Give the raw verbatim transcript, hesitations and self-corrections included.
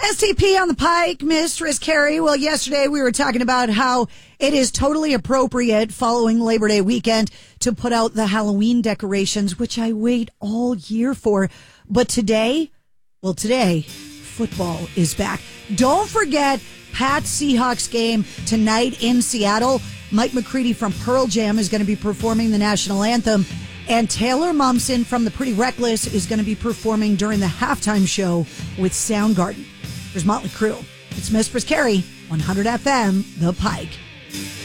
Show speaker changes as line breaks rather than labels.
S T P on the Pike, Mistress Carrie. Well, yesterday we were talking about how it is totally appropriate following Labor Day weekend to put out the Halloween decorations, which I wait all year for. But today, well, today, football is back. Don't forget Pat's Seahawks game tonight in Seattle. Mike McCready from Pearl Jam is going to be performing the national anthem. And Taylor Momsen from The Pretty Reckless is going to be performing during the halftime show with Soundgarden. There's Motley Crue. It's Mistress Carrie, one hundred F M, The Pike.